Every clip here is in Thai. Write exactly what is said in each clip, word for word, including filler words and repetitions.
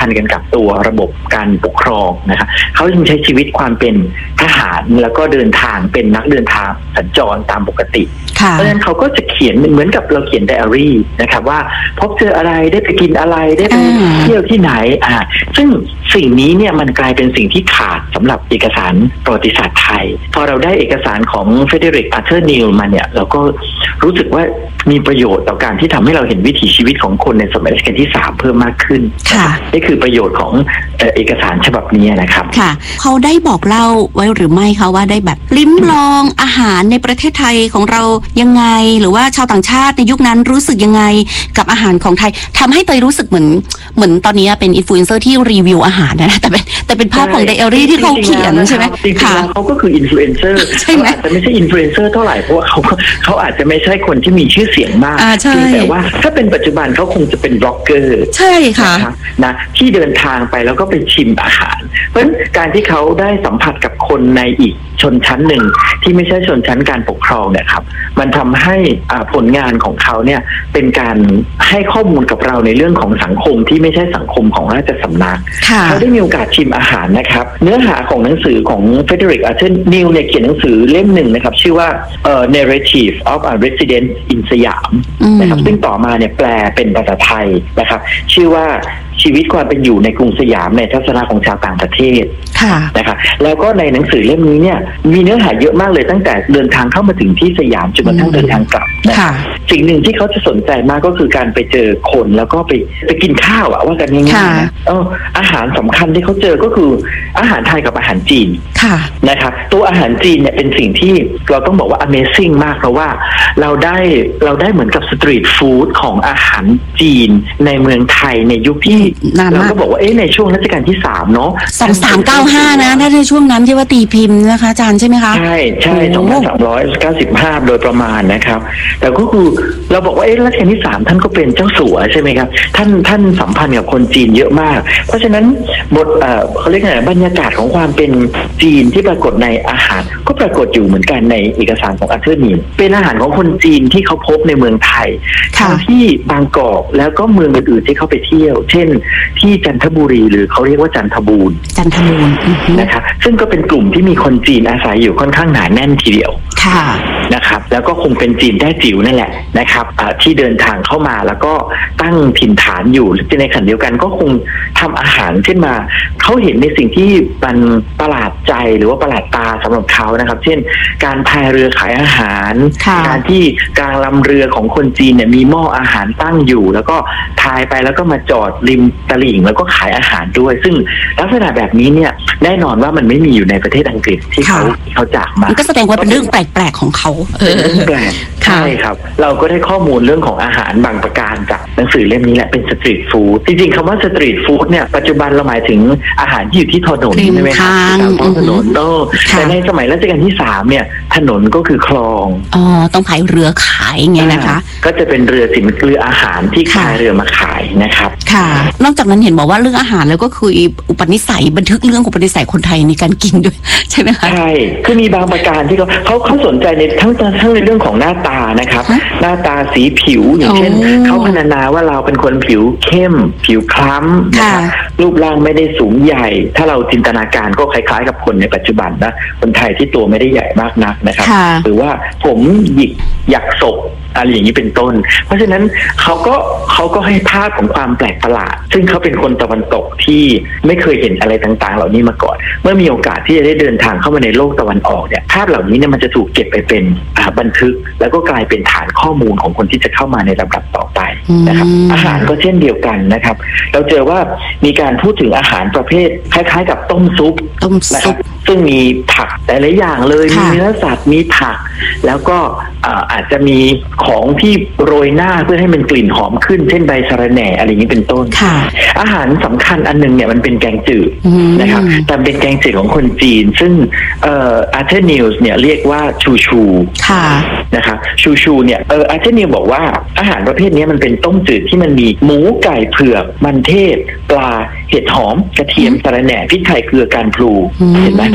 พันกันกับตัวระบบการปกครองนะคะเขาจึงใช้ชีวิตความเป็นทหารแล้วก็เดินทางเป็นนักเดินทางสัญจรตามปกติเพราะฉะนั้นเขาก็จะเขียนเหมือนกับเราเขียนไดอารี่นะครับว่าพบเจออะไรได้ไปกินอะไรได้ไปเที่ยวที่ไหนอ่าซึ่งสิ่งนี้เนี่ยมันกลายเป็นสิ่งที่ขาดสำหรับเอกสารประวัติศาสตร์ไทยพอเราได้เอกสารของเฟเดริก อาร์เธอร์ นิลมาเนี่ยเราก็รู้สึกว่ามีประโยชน์ต่อการที่ทำให้เราเห็นวิถีชีวิตของคนในสมัยรัชกาลที่สามเพิ่มมากขึ้นนี่คือประโยชน์ของเอกสารฉบับนี้นะครับค่ะเขาได้บอกเล่าไว้หรือไม่คะว่าได้แบบลิ้มลองอาหารในประเทศไทยของเรายังไงหรือว่าชาวต่างชาติในยุคนั้นรู้สึกยังไงกับอาหารของไทยทำให้เตยรู้สึกเหมือนเหมือนตอนนี้เป็นอินฟลูเอนเซอร์ที่รีวิวอาหารนะแต่เป็นแต่เป็นภาพของไดอารี่ที่เขาเขียนใช่ไหมจริงๆเขาก็คืออินฟลูเอนเซอร์อาจจะไม่ใช่อินฟลูเอนเซอร์เท่าไหร่เพราะว่าเขาเขาอาจจะไม่ใช่คนที่มีชื่อเสียงมากแต่ว่าถ้าเป็นปัจจุบันเขาคงจะเป็นบล็อกเกอร์ใช่ค่ะนะที่เดินทางไปแล้วก็ไปชิมอาหารเพราะฉะนั้นการที่เขาได้สัมผัสกับคนในอีกชนชั้นหนึ่งที่ไม่ใช่ชนชั้นการปกครองเนี่ยครับมันทำให้ผลงานของเขาเนี่ยเป็นการให้ข้อมูลกับเราในเรื่องของสังคมที่ไม่ใช่สังคมของราชสำนักเขาได้มีโอกาสชิมอาหารนะครับเนื้อหาของหนังสือของเฟเดริก อาร์เธอร์ นิลเนี่ยเขียนหนังสือเล่มหนึ่งนะครับชื่อว่า Narrative of a Resident in สยามนะครับซึ่งต่อมาเนี่ยแปลเป็นภาษาไทยนะครับชื่อว่าชีวิตความเป็นอยู่ในกรุงสยามในทัศนะของชาวต่างประเทศนะคะแล้วก็ในหนังสือเล่มนี้เนี่ยมีเนื้อหาเยอะมากเลยตั้งแต่เดินทางเข้ามาถึงที่สยามจนกระทั่งเดินทางกลับนะสิ่งหนึ่งที่เขาจะสนใจมากก็คือการไปเจอคนแล้วก็ไปไปกินข้าวอะว่ากันง่ายๆนะเอออาหารสำคัญที่เขาเจอก็คืออาหารไทยกับอาหารจีนนะครับตัวอาหารจีนเนี่ยเป็นสิ่งที่เราต้องบอกว่า Amazing มากเพราะว่าเราได้เราได้เหมือนกับสตรีทฟู้ดของอาหารจีนในเมืองไทยในยุคที่เราก็บอกว่าเอ๊ะในช่วงรัชกาลที่สามเนาะสองสามเก้าห้านะถ้าในช่วงนั้นที่ว่าตีพิมพ์นะคะอาจารย์ใช่ไหมคะใช่ใช่สองพันสามร้อยเก้าสิบห้าโดยประมาณนะครับแต่ก็คือเราบอกว่าเอ๊ะรัชกาลที่สามท่านก็เป็นเจ้าสัวใช่ไหมครับท่านท่านสัมพันธ์กับคนจีนเยอะมากเพราะฉะนั้นบทเอ่อเขาเรียกไงบรรยากาศของความเป็นจีนที่ปรากฏในอาหารก็ปรากฏอยู่เหมือนกันในเอกสารของอาร์เธอร์ นิลเป็นอาหารของคนจีนที่เขาพบในเมืองไทยทั้งที่บางกอกแล้วก็เมืองอื่นๆที่เขาไปเที่ยวเช่นที่จันทบุรีหรือเขาเรียกว่าจันทบูรณ์จันทบูรณ์นะครับซึ่งก็เป็นกลุ่มที่มีคนจีนอาศัยอยู่ค่อนข้างหนาแน่นทีเดียวนะครับแล้วก็คงเป็นจีนแต้จิ๋วนั่นแหละนะครับที่เดินทางเข้ามาแล้วก็ตั้งถิ่นฐานอยู่ในขณะเดียวกันก็คงทำอาหารขึ้นมาเขาเห็นในสิ่งที่มันประหลาดใจหรือว่าประหลาดตาสำหรับเขานะครับเช่นการพายเรือขายอาหารการที่กลางลำเรือของคนจีนเนี่ยมีหม้ออาหารตั้งอยู่แล้วก็พายไปแล้วก็มาจอดริมตลิ่งแล้วก็ขายอาหารด้วยซึ่งลักษณะแบบนี้เนี่ยแน่นอนว่ามันไม่มีอยู่ในประเทศอังกฤษที่เขาเขาจากมาก็แสดงว่าเป็นเรื่องแปลกๆของเขาเป็นเรื่องแปลกใช่ครับเราก็ได้ข้อมูลเรื่องของอาหารบางประการจากหนังสือเล่มนี้แหละเป็นสตรีทฟู้ดจริงๆคำว่าสตรีทฟู้ดเนี่ยปัจจุบันเราหมายถึงอาหารที่อยู่ที่ถนนใช่ไหมครับตามท้องถนนโต้แต่ในสมัยรัชกาลที่สามเนี่ยถนนก็คือคลองอ๋อต้องพายเรือขายไงนะคะก็จะเป็นเรือสินเรืออาหารที่ขายเรือมาขายนะครับค่ะนอกจากนั้นเห็นบอกว่าเรื่องอาหารแล้วก็คืออุปนิสัยบันทึกเรื่องอุปนิสัยคนไทยในการกินด้วยใช่ไหมคะใช่คือมีบางประการที่เขาเขาเขาสนใจในทั้งทั้งในเรื่องของหน้าตานะครับหน้าตาสีผิวอย่างเช่นเขาพรรณนาว่าเราเป็นคนผิวเข้มผิวคล้ำนะครับรูปร่างไม่ได้สูงใหญ่ถ้าเราจินตนาการก็คล้ายๆกับคนในปัจจุบันนะคนไทยที่ตัวไม่ได้ใหญ่มากนักนะครับหรือว่าผมหยิกหยักศกอะไรอย่างนี้เป็นต้นเพราะฉะนั้นเขาก็เขาก็ให้ภาพของความแปลกประหลาดซึ่งเขาเป็นคนตะวันตกที่ไม่เคยเห็นอะไรต่างๆเหล่านี้มาก่อนเมื่อมีโอกาสที่จะได้เดินทางเข้ามาในโลกตะวันออกเนี่ยภาพเหล่านี้เนี่ยมันจะถูกเก็บไปเป็นบันทึกแล้วก็กลายเป็นฐานข้อมูลของคนที่จะเข้ามาในลำดับต่อไปนะครับอาหารก็เช่นเดียวกันนะครับเราเจอว่ามีการพูดถึงอาหารประเภทคล้ายๆกับต้มซุปนะครับซึ่งมีผักหลายๆอย่างเลยมีเนื้อสัตว์มีผักแล้วก็อาจจะมีของที่โรยหน้าเพื่อให้มันกลิ่นหอมขึ้นเช่นใบสะระแหน่อะไรอย่างนี้เป็นต้นอาหารสำคัญอันนึงเนี่ยมันเป็นแกงจืดนะครับแต่เป็นแกงจืดของคนจีนซึ่งอาร์เธอร์ นิลส์เนี่ยเรียกว่าชูชูนะครับชูชูเนี่ยเอออาร์เธอร์ นิลส์บอกว่าอาหารประเภทนี้มันเป็นต้มจืดที่มันมีหมูไก่เผือกมันเทศปลาเห็ดหอมกระเทียมสะระแหน่พริกไทยเกลือการพลูเห็นไหม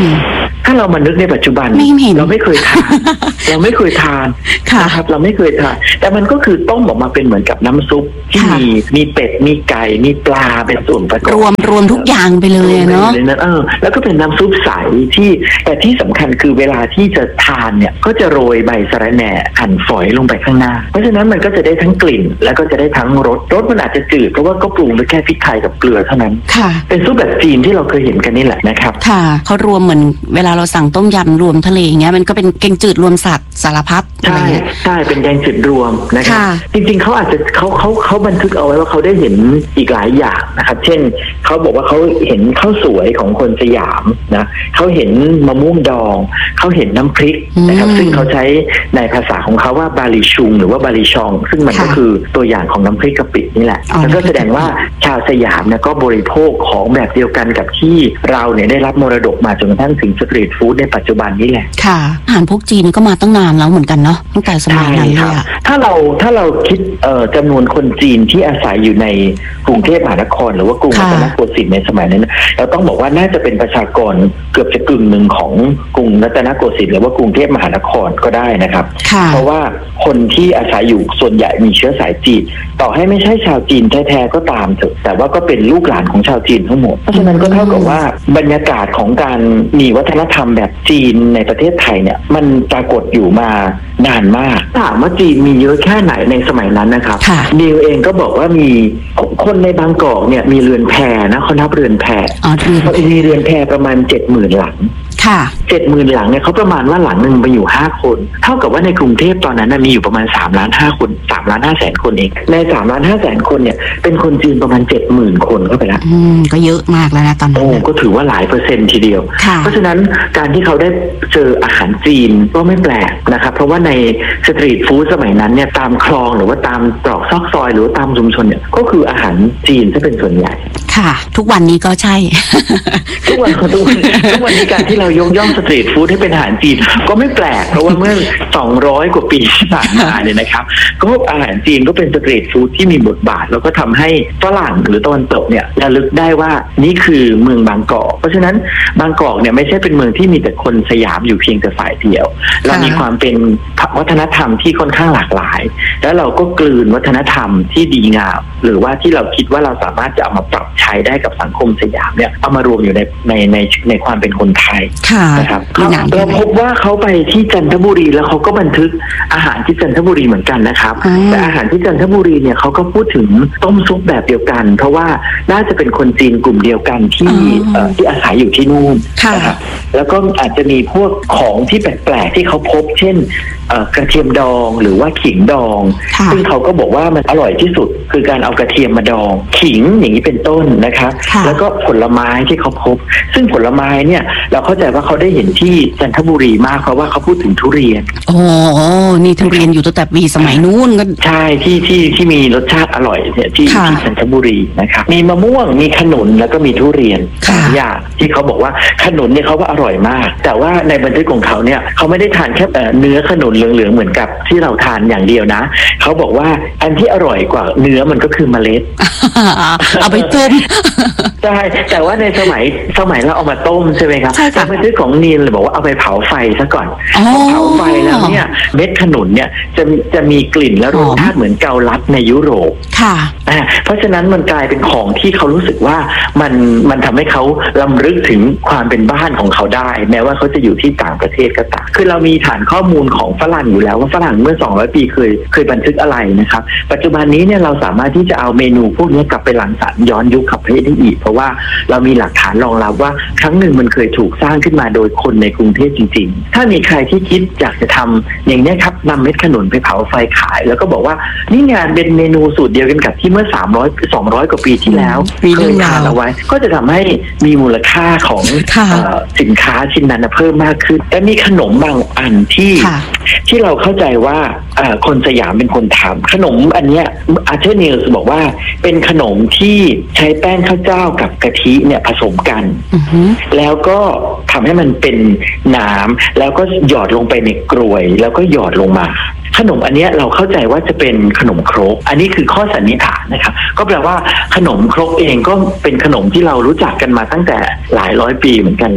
ถ้าเรามานึกในปัจจุบันเราไม่เคยทาน เราไม่เคยทานนะครับเราไม่เคยทานแต่มันก็คือต้มออกมาเป็นเหมือนกับน้ำซุปที่มีมีเป็ดมีไก่มีปลาเป็นส่วนประกอบรวมรวมทุกอย่างไปเลยเนาะเออแล้วก็เป็นน้ำซุปใสที่แต่ที่สำคัญคือเวลาที่จะทานเนี่ยก็จะโรยใบสะระแหน่หั่นฝอยลงไปข้างหน้าเพราะฉะนั้นมันก็จะได้ทั้งกลิ่นแล้วก็จะได้ทั้งรสรสมันอาจจะจืดเพราะว่าก็ปรุงด้วยแค่พริกไทยกับเกลือเท่านั้นเป็นซุปแบบจีนที่เราเคยเห็นกันนี่แหละนะครับค่ะเขารวมเหมือนเวลาเราสั่งต้มยำรวมทะเลอย่างเงี้ยมันก็เป็นแกงจืดรวมสัตว์สารพัดใช่ใช่เป็นแกงจืดรวมนะครับจริงๆเขาอาจจะเขาเขาเขาบันทึกเอาไว้ว่าเขาได้เห็นอีกหลายอย่างนะครับเช่นเขาบอกว่าเขาเห็นข้าวสวยของคนสยามนะเขาเห็นมะม่วงดองเขาเห็นน้ำพริกนะครับซึ่งเขาใช้ในภาษาของเขาว่าบาลีชุงหรือว่าบาลีชองซึ่งมันก็คือตัวอย่างของน้ำพริกกะปินี่แหละแล้วก็แสดงว่าชาวสยามเนี่ยก็บริโภคของแบบเดียวกันกับที่เราเนี่ยได้รับมรดกมาจนกระทั่งถึงสตรีทฟู้ดในปัจจุบันนี้แหละค่ะอาหารพวกจีนก็มาตั้งนานแล้วเหมือนกันเนาะตั้งแต่สมัยนั้นเลยอะถ้าเราถ้าเราคิดเอ่อจำนวนคนจีนที่อาศัยอยู่ในกรุงเทพมหานครหรือว่ากรุงรัตนโกสินทร์ในสมัยนั้นเราต้องบอกว่าน่าจะเป็นประชากรเกือบจะกึ่งหนึ่งของกรุงรัตนโกสินทร์หรือว่ากรุงเทพมหานครก็ได้นะครับเพราะว่าคนที่อาศัยอยู่ส่วนใหญ่มีเชื้อสายจีนต่อให้ไม่ใช่ชาวจีนแท้ๆก็ตามเถอะแต่ว่าก็เป็นลูกหลานของชาวจีนทั้งหมดเพราะฉะนั้นก็เท่ากับว่าบรรยากาศของการมีวัฒนธรรมแบบจีนในประเทศไทยเนี่ยมันปรากฏอยู่มานานมากถามว่าจีนมีเยอะแค่ไหนในสมัยนั้นนะครับนิวเองก็บอกว่ามีคนในบางกอกเนี่ยมีเรือนแพนะเขานับเรือนแพเขามีเรือนแพประมาณเจ็ดหมื่นหลังเจ็ดหมื่นหลังเนี่ยเขาประมาณว่าหลังหนึ่งไปอยู่ห้าคนเท่ากับว่าในกรุงเทพตอนนั้นมีอยู่ประมาณสามล้านห้าคนสามล้านห้าแสนคนเองในสามล้านห้าแสนคนเนี่ยเป็นคนจีนประมาณเจ็ดหมื่นคนเข้าไปแล้วอืมก็เยอะมากแล้วนะตอนนั้นโอ้ก็ถือว่าหลายเปอร์เซ็นต์ทีเดียวเพราะฉะนั้นการที่เขาได้เจออาหารจีนก็ไม่แปลกนะครับเพราะว่าในสตรีทฟู้ดสมัยนั้นเนี่ยตามคลองหรือว่าตามตรอกซอกซอยหรือว่าตามชุมชนเนี่ยก็คืออาหารจีนที่เป็นส่วนใหญ่ค่ะทุกวันนี้ก็ใช่ทุกวันทุกวันทุกวันนี้การที่เรายกย่องสตรีทฟู้ดให้เป็นอาหารจีนก็ไม่แปลกเพราะว่าเมื่อสองร้อยกว่าปีที่ผ่านมาเนี่ยนะครับก็อาหารจีนก็เป็นสตรีทฟู้ดที่มีบทบาทแล้วก็ทำให้ฝรั่งหรือตะวันตกเนี่ยระลึกได้ว่านี่คือเมืองบางกอกเพราะฉะนั้นบางกอกเนี่ยไม่ใช่เป็นเมืองที่มีแต่คนสยามอยู่เพียงแต่ฝ่ายเดียวเรามีความเป็นวัฒนธรรมที่ค่อนข้างหลากหลายแล้วเราก็กลืนวัฒนธรรมที่ดีงามหรือว่าที่เราคิดว่าเราสามารถจะเอามาปรับใช้ได้กับสังคมสยามเนี่ยเอามารวมอยู่ในในในในความเป็นคนไทยนะครับเราพบว่าเขาไปที่จันทบุรีแล้วเขาก็บันทึกอาหารที่จันทบุรีเหมือนกันนะครับแต่อาหารที่จันทบุรีเนี่ยเขาก็พูดถึงต้มซุปแบบเดียวกันเพราะว่าน่าจะเป็นคนจีนกลุ่มเดียวกันที่ที่อาศัยอยู่ที่นู่นนะครับแล้วก็อาจจะมีพวกของที่แปลกๆที่เขาพบเช่นกระเทียมดองหรือว่าขิงดองซึ่งเขาก็บอกว่ามันอร่อยที่สุดคือการเอากระเทียมมาดองขิงอย่างนี้เป็นต้นนะครับแล้วก็ผลไม้ที่เขาพบซึ่งผลไม้เนี่ยเราเข้าใจว่าเขาได้เห็นที่จันทบุรีมากเพราะว่าเขาพูดถึงทุเรียนโอ้นี่ทุเรียนอยู่ตั้งแต่ปีสมัยนู้นก็ใช่ที่ที่ที่มีรสชาติอร่อยเนี่ยที่ที่จันทบุรีนะครับมีมะม่วงมีขนุนแล้วก็มีทุเรียนสามอย่างที่เขาบอกว่าขนุนเนี่ยเขาว่าอร่อยมากแต่ว่าในบันทึกของเขาเนี่ยเขาไม่ได้ทานแค่เนื้อขนุนเหลืองๆเหมือนกับที่เราทานอย่างเดียวนะเขาบอกว่าอันที่อร่อยกว่าเนื้อมันก็คือเมล็ดเอาไปต้มใช่แต่ว่าในสมัยสมัยเราเอามาต้มใช่ไหมครับแต่บันทึกของนีลเลยบอกว่าเอาไปเผาไฟซะก่อนเผาไฟแล้วเนี่ยเม็ดขนุนเนี่ยจะจะมีกลิ่นและรสชาติเหมือนเกาลัดในยุโรปค่ะเพราะฉะนั้นมันกลายเป็นของที่เขารู้สึกว่ามันมันทำให้เขาลำลึกถึงความเป็นบ้านของเขาได้แม้ว่าเขาจะอยู่ที่ต่างประเทศก็ตามคือเรามีฐานข้อมูลของฝรั่งอยู่แล้วว่าฝรั่งเมื่อสองร้อยปีเคยเคยบันทึกอะไรนะครับปัจจุบันนี้เนี่ยเราสามารถที่จะเอาเมนูพวกนี้กลับไปรังสรรค์ย้อนยุคกลับไปได้อีกเพราะว่าเรามีหลักฐานรองรับว่าครั้งหนึ่งมันเคยถูกสร้างขึ้นมาโดยคนในกรุงเทพจริงๆถ้ามีใครที่คิดอยากจะทำอย่างนี้ครับนำเม็ดขนุนไปเผาไฟขายแล้วก็บอกว่านี่งานเป็นเมนูสูตรเดียวกันกับที่เมื่อสามร้อยสองร้อยกว่าปีที่แล้วเคยทานเอาไว้ก็จะทำให้มีมูลค่าของสินค้าชิ้นนั้นเพิ่มมากขึ้นแต่มีขนมบางอันที่ที่เราเข้าใจว่าคนสยามเป็นคนทำขนมอันเนี้ยอาร์เธอร์นิลส์บอกว่าเป็นขนมที่ใช้แป้งข้าวเจ้ากับกะทิเนี่ยผสมกัน uh-huh. แล้วก็ทำให้มันเป็นน้ำแล้วก็หยอดลงไปในกรวยแล้วก็หยอดลงมาขนมอันนี้เราเข้าใจว่าจะเป็นขนมครกอันนี้คือข้อสันนิษฐานนะครับก็แปลว่าขนมครกเองก็เป็นขนมที่เรารู้จักกันมาตั้งแต่หลายร้อยปีเหมือนกันแล้ว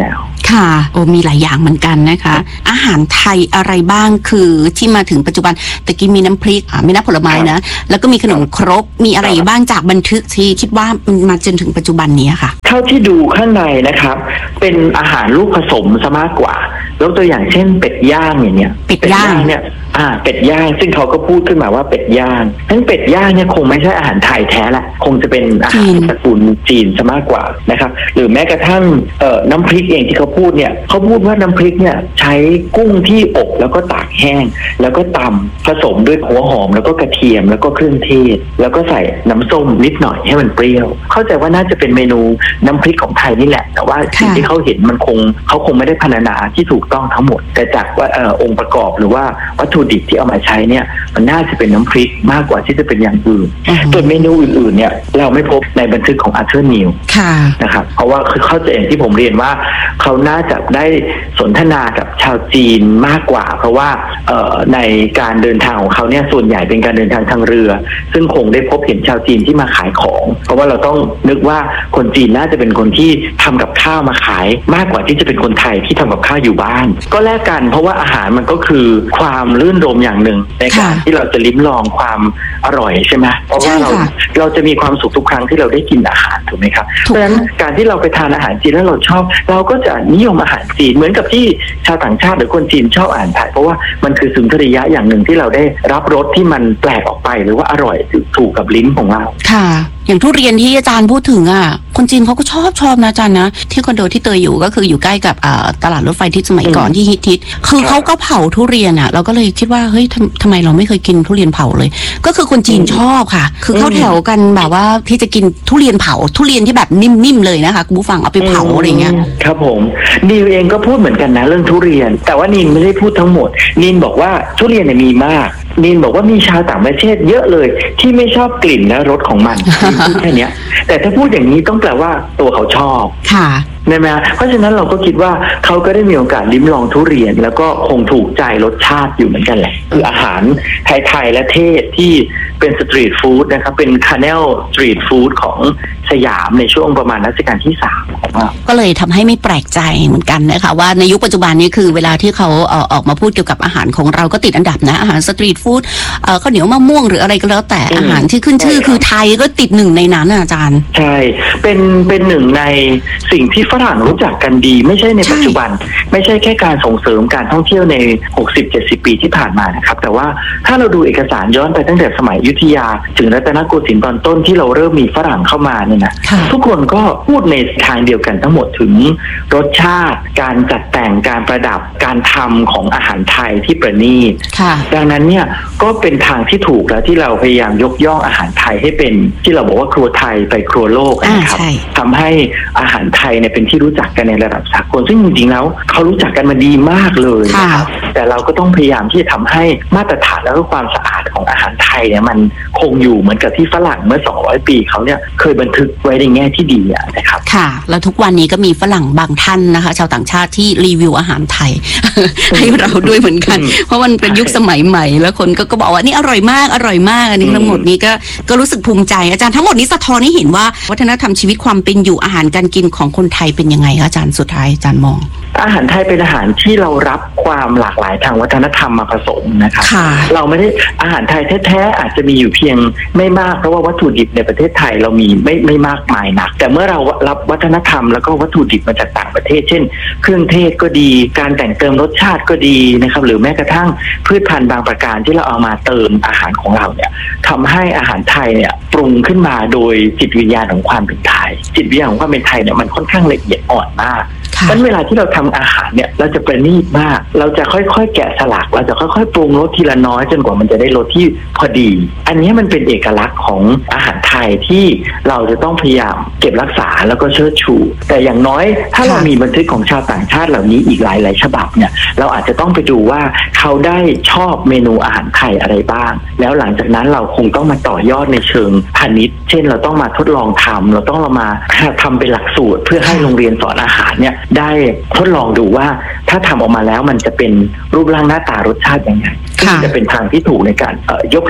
ค่ะโอ้มีหลายอย่างเหมือนกันนะคะอาหารไทยอะไรบ้างคือที่มาถึงปัจจุบันตะกี้มีน้ำพริกอ่ามีน้ำผลไม้นะแล้วก็มีขนมครกมีอะไรบ้างจากบันทึกที่คิดว่ามันมาจนถึงปัจจุบันนี้ค่ะเท่าที่ดูข้างในนะครับเป็นอาหารลูกผสมซะมากกว่ายกตัวอย่างเช่นเป็ดย่างอย่างเนี้ยเป็ดย่างเนี่ยอ่าเป็ดย่างซึ่งเขาก็พูดขึ้นมาว่าเป็ดย่างนั้นเป็ดย่างเนี่ยคงไม่ใช่อาหารไทยแท้ละคงจะเป็นอาหารตระกูลจีนซะมากกว่านะครับหรือแม้กระทั่งเอ่อน้ำพริกเองที่เขาพูดเนี่ยเขาพูดว่าน้ำพริกเนี่ยใช้กุ้งที่อบแล้วก็ตากแห้งแล้วก็ตำผสมด้วยหัวหอมแล้วก็กระเทียมแล้วก็เครื่องเทศแล้วก็ใส่น้ำส้มนิดหน่อยให้มันเปรี้ยวเข้าใจว่าน่าจะเป็นเมนูน้ำพริกของไทยนี่แหละแต่ว่าสิ่งที่เขาเห็นมันคงเขาคงไม่ได้พรรณนาที่ถูกต้องทั้งหมดแต่จากว่าเอ่อองค์ประกอบหรือว่าวัตถุดิบที่เอามาใช้เนี่ยมันน่าจะเป็นน้ำพริกมากกว่าที่จะเป็นอย่างอื่นส่วนเมนูอื่นๆเนี่ยเราไม่พบในบันทึกของอาร์เธอร์นิวนะครับเพราะว่าคือเข้าใจอย่างที่ผมเรียนว่าเขาน่าจะได้สนทนากับชาวจีนมากกว่าเพราะว่าในการเดินทางของเขาเนี่ยส่วนใหญ่เป็นการเดินทางทางเรือซึ่งคงได้พบเห็นชาวจีนที่มาขายของเพราะว่าเราต้องนึกว่าคนจีนน่าจะเป็นคนที่ทำกับข้าวมาขายมากกว่าที่จะเป็นคนไทยที่ทำกับข้าวอยู่บ้านก็แลกกันเพราะว่าอาหารมันก็คือความลื่นรมอย่างหนึ่งในการที่เราจะลิ้มลองความอร่อยใช่ไหมเพราะว่าเราเราจะมีความสุขทุกครั้งที่เราได้กินอาหารถูกไหมครับเพราะฉะนั้นการที่เราไปทานอาหารจีนแล้วเราชอบเราก็จะนิยมอาหารจีนเหมือนกับที่ชาวต่างชาติหรือคนจีนชอบอาหารไทยเพราะว่ามันคือสุนทรียะอย่างหนึ่งที่เราได้รับรสที่มันแปลกออกไปหรือว่าอร่อยถูกกับลิ้นของเราค่ะอย่างทุเรียนที่อาจารย์พูดถึงอ่ะคนจีนเขาก็ชอบชอบนะอาจารย์นะที่คอนโดที่เตยอยู่ก็คืออยู่ใกล้กับตลาดรถไฟที่สมัยก่อนที่ฮิตฮิตคือเขาก็เผาทุเรียนอ่ะเราก็เลยคิดว่าเฮ้ยทำทำไมเราไม่เคยกินทุเรียนเผาเลยก็คือคนจีนชอบค่ะคือเข้าแถวกันแบบว่าที่จะกินทุเรียนเผาทุเรียนที่แบบนิ่มๆเลยนะคะคุณผู้ฟังเอาไปเผาอะไรเงี้ยครับผมนิวเองก็พูดเหมือนกันนะเรื่องทุเรียนแต่ว่านินไม่ได้พูดทั้งหมดนินบอกว่าทุเรียนเนี่ยมีมากนินบอกว่ามีชาวต่างประเทศเยอะเลยที่ไม่ชอบกลิ่นและรสของมันพูดแค่นี้แต่ถ้าพูดอย่างนี้ต้องแปลว่าตัวเขาชอบค่ะใช่ไหมเพราะฉะนั้นเราก็คิดว่าเขาก็ได้มีโอกาสลิ้มลองทุเรียนแล้วก็คงถูกใจรสชาติอยู่เหมือนกันแหละคืออาหารไทยๆและเทศที่เป็นสตรีทฟู้ดนะครับเป็นคาเนลสตรีทฟู้ดของสยามในช่วงประมาณรัชกาลที่สามก็เลยทำให้ไม่แปลกใจเหมือนกันนะคะว่าในยุคปัจจุบันนี้คือเวลาที่เขาเอ่อออกมาพูดเกี่ยวกับอาหารของเราก็ติดอันดับนะอาหารสตรีทฟู้ดเอ่อข้าวเหนียวมะม่วงหรืออะไรก็แล้วแต่อาหารที่ขึ้นชื่อคือไทยก็ติดหนึ่งในนั้นอาจารย์ใช่เป็นเป็นหนึ่งในสิ่งที่ฝรั่งรู้จักกันดีไม่ใช่ในปัจจุบันไม่ใช่แค่การส่งเสริมการท่องเที่ยวใน หกสิบเจ็ดสิบ ปีที่ผ่านมานะครับแต่ว่าถ้าเราดูเอกสารย้อนไปตั้งแต่สมัยอยุธยาถึงรัตนโกสินทร์ตอนต้นที่เราเริ่มมีฝรั่งเข้ามาเนี่ยนะทุกคนก็พูดในทางเดียวกันทั้งหมดถึงรสชาติการจัดแต่งการประดับการทำของอาหารไทยที่ประณีตดังนั้นเนี่ยก็เป็นทางที่ถูกแล้วที่เราพยายามยกย่องอาหารไทยให้เป็นที่เราบอกว่าครัวไทยไปครัวโลกนะครับทำให้อาหารไทยเนี่ยเป็นที่รู้จักกันในระดับสากลซึ่งจริงๆแล้วเขารู้จักกันมาดีมากเลยนะครับแต่เราก็ต้องพยายามที่จะทำให้มาตรฐานและความสะอาดของอาหารไทยเนี่ยมันคงอยู่เหมือนกับที่ฝรั่งเมื่อสองร้อยปีเขาเนี่ยเคยบันทึกไว้ในแง่ที่ดีนะครับค่ะแล้วทุกวันนี้ก็มีฝรั่งบางท่านนะคะชาวต่างชาติที่รีวิวอาหารไทย ให้เราด้วยเหมือนกันเพราะมันเป็นยุคสมัยใหม่แล้วคนก็ก็บอกว่านี่อร่อยมากอร่อยมากอันนี้ทั้งหมดนี้ก็ก็รู้สึกภูมิใจอาจารย์ทั้งหมดนี้สะท้อนให้เห็นว่าวัฒนธรรมชีวิตความเป็นอยู่อาหารการกินของคนไทยเป็นยังไงคะอาจารย์สุดท้ายอาจารย์มองอาหารไทยเป็นอาหารที่เรารับความหลากหลายทางวัฒนธรรมมาผสมนะครับเราไม่ได้อาหารไทยแท้ๆอาจจะมีอยู่เพียงไม่มากเพราะว่าวัตถุดิบในประเทศไทยเรามีไม่ไม่มากมายนักแต่เมื่อเรารับวัฒนธรรมแล้วก็วัตถุดิบมาจากต่างประเทศเช่นเครื่องเทศก็ดีการแต่งเติมรสชาติก็ดีนะครับหรือแม้กระทั่งพืชพันธุ์บางประการที่เราเอามาเติมอาหารของเราเนี่ยทำให้อาหารไทยเนี่ยปรุงขึ้นมาโดยจิตวิญญาณของความเป็นไทยจิตวิญญาณของความเป็นไทยเนี่ยมันค่อนข้างละเอียดอ่อนมากดังนั้นเวลาที่เราทำอาหารเนี่ยเราจะประณีตมากเราจะค่อยๆแกะสลักเราจะค่อยๆปรุงรสทีละน้อยจนกว่ามันจะได้รสที่พอดีอันนี้มันเป็นเอกลักษณ์ของอาหารไทยที่เราจะต้องพยายามเก็บรักษาแล้วก็เชิดชูแต่อย่างน้อยถ้าเรามีบันทึกของชาวต่างชาติเหล่านี้อีกหลายๆฉบับเนี่ยเราอาจจะต้องไปดูว่าเขาได้ชอบเมนูอาหารไทยอะไรบ้างแล้วหลังจากนั้นเราคงต้องมาต่อยอดในเชิงพาณิชย์เช่นเราต้องมาทดลองทำเราต้องเรามาทำเป็นหลักสูตรเพื่อให้โรงเรียนสอนอาหารเนี่ยได้ทดลองดูว่าถ้าทำออกมาแล้วมันจะเป็นรูปร่างหน้าตารสชาติยังไงจะเป็นทางที่ถูกในการยกระดับอาห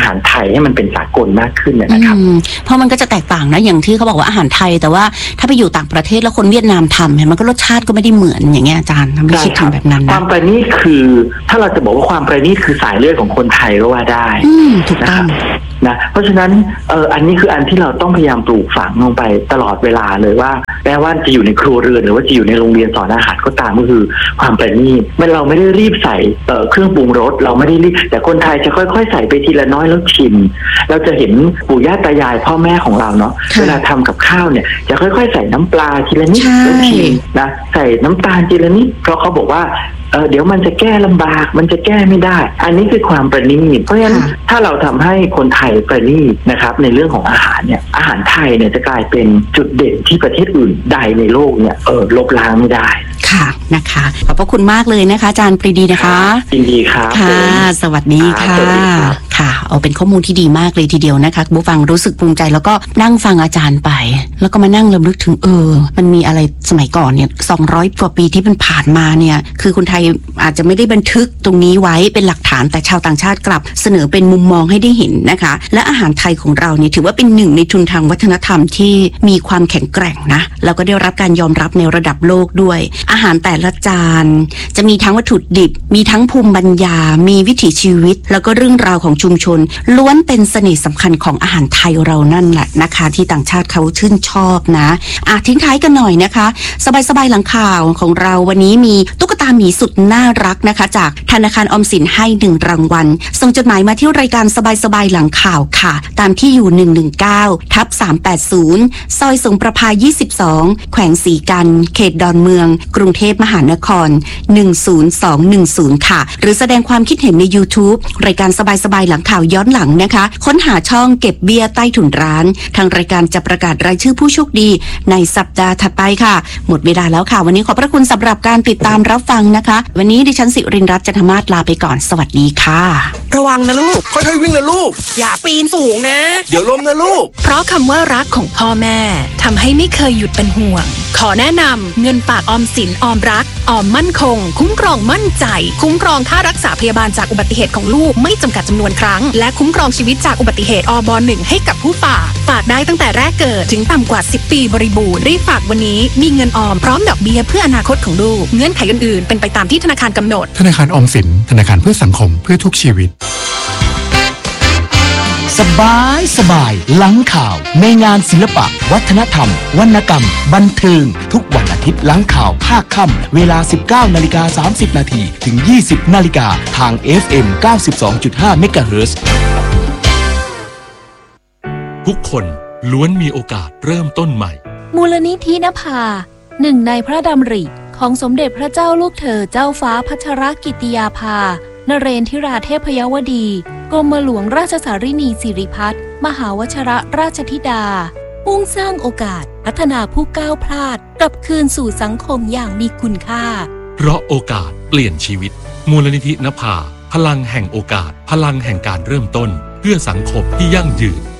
หารไทยให้มันเป็นสากลมากขึ้นนะครับเพราะมันก็จะแตกต่างนะอย่างที่เขาบอกว่าอาหารไทยแต่ว่าถ้าไปอยู่ต่างประเทศแล้วคนเวียดนามทำเห็นมันก็รสชาติก็ไม่ได้เหมือนอย่างเงี้ยอาจารย์ทำไม่คิดทำแบบนั้นนะความประณีตคือถ้าเราจะบอกว่าความประณีตคือสายเลือดของคนไทยก็ว่าได้ถูกต้องนะเพราะฉะนั้นเอออันนี้คืออันที่เราต้องพยายามปลูกฝังลงไปตลอดเวลาเลยว่าแม้ว่าจะอยู่ในครัวเรือนหรือว่าจะอยู่ในโรงเรียนสอนอาหารก็ตามก็คือความประณีตมันเราไม่ได้รีบใส่เอ่อเครื่องปรุงรสเราไม่ได้รีบแต่คนไทยจะค่อยๆใส่ไปทีละน้อยแล้วชิมเราจะเห็นปู่ย่าตายายพ่อแม่ของเราเนาะเวลาทำกับข้าวเนี่ยจะค่อยๆใส่น้ำปลาทีละนิดแล้วชิมนะใส่น้ำตาลทีละนิดเพราะเขาบอกว่าเออเดี๋ยวมันจะแก้ลำบากมันจะแก้ไม่ได้อันนี้คือความประณีตเพราะฉะนั้นถ้าเราทำให้คนไทยประณีตนะครับในเรื่องของอาหารเนี่ยอาหารไทยเนี่ยจะกลายเป็นจุดเด่นที่ประเทศอื่นใดในโลกเนี่ยเออลบล้างไม่ได้ค่ะนะคะขอบพระคุณมากเลยนะคะอาจารย์ปรีดีนะคะยินดีครับค่ะสวัสดีค่ะค่ะเอาเป็นข้อมูลที่ดีมากเลยทีเดียวนะคะผู้ฟังรู้สึกภูมิใจแล้วก็นั่งฟังอาจารย์ไปแล้วก็มานั่งรำลึกถึงเออมันมีอะไรสมัยก่อนเนี่ยสองร้อยกว่าปีที่มันผ่านมาเนี่ยคือคนไทยอาจจะไม่ได้บันทึกตรงนี้ไว้เป็นหลักฐานแต่ชาวต่างชาติกลับเสนอเป็นมุมมองให้ได้เห็นนะคะและอาหารไทยของเราเนี่ยถือว่าเป็นหนึ่งในทุนทางวัฒนธรรมที่มีความแข็งแกร่งนะแล้วก็ได้รับการยอมรับในระดับโลกด้วยอาหารแต่ละจานจะมีทั้งวัตถุดิบมีทั้งภูมิปัญญามีวิถีชีวิตแล้วก็เรื่องราวของชุมชนล้วนเป็นเสน่ห์สำคัญของอาหารไทยเรานั่นแหละนะคะที่ต่างชาติเขาชื่นชอบนะอ่ะทิ้งท้ายกันหน่อยนะคะสบายๆหลังข่าวของเราวันนี้มีตุ๊กตาหมีสุดน่ารักนะคะจากธนาคารออมสินให้หนึ่งรางวัลส่งจดหมายมาที่รายการสบายๆหลังข่าวค่ะตามที่อยู่หนึ่งหนึ่งเก้าทับสามแปดศูนย์ซอยสงประภายี่สิบสองแขวงศรีกันเขตดอนเมืองกรุงเทพมหานครหนึ่งศูนย์สองหนึ่งศูนย์ค่ะหรือแสดงความคิดเห็นใน YouTube รายการสบายๆหลังข่าวย้อนหลังนะคะค้นหาช่องเก็บเบี้ยใต้ถุนร้านทางรายการจะประกาศรายชื่อผู้โชคดีในสัปดาห์ถัดไปค่ะหมดเวลาแล้วค่ะวันนี้ขอบพระคุณสำหรับการติดตามรับฟังนะคะวันนี้ดิฉันสิรินรัตน์ จันทมาศลาไปก่อนสวัสดีค่ะระวังนะลูกค่อยๆวิ่งนะลูกอย่าปีนสูงนะเดี๋ยวล้มนะลูกเพราะคำว่ารักของพ่อแม่ทำให้ไม่เคยหยุดเป็นห่วงขอแนะนำเงินฝากออมสินออมรักออมมั่นคงคุ้มครองมั่นใจคุ้มครองค่ารักษาพยาบาลจากอุบัติเหตุของลูกไม่จำกัดจำนวนครั้งและคุ้มครองชีวิตจากอุบัติเหตุอบหนึ่งให้กับผู้ฝากฝากได้ตั้งแต่แรกเกิดถึงต่ำกว่าสิบปีบริบูรณ์รีบฝากวันนี้มีเงินออมพร้อมดอกเบี้ยเพื่ออนาคตของลูกเงื่อนไขอื่นๆเป็นไปตามที่ธนาคารกำหนดธนาคารออมสินธนาคารเพื่อสังคมเพื่อทุกชีวิตสบายสบายหลังข่าวในงานศิลปะวัฒนธรรมวรรณกรรมบันเทิงทุกวันอาทิตย์หลังข่าวภาคค่ำเวลา สิบเก้านาฬิกาสามสิบนาทีถึง ยี่สิบนาฬิกาทาง เอฟ เอ็ม เก้าสิบสองจุดห้า เมกะเฮิรตซ์ทุกคนล้วนมีโอกาสเริ่มต้นใหม่มูลนิธินภาหนึ่งในพระดำริของสมเด็จพระเจ้าลูกเธอเจ้าฟ้าพัชรกิติยาภานเรนทิราเทพยวดีกรมหลวงราชสารินีสิริพัฒน์มหาวชิรราชธิดามุ่งสร้างโอกาสพัฒนาผู้ก้าวพลาดกลับคืนสู่สังคมอย่างมีคุณค่าเพราะโอกาสเปลี่ยนชีวิตมูลนิธินภาพลังแห่งโอกาสพลังแห่งการเริ่มต้นเพื่อสังคมที่ยั่งยืน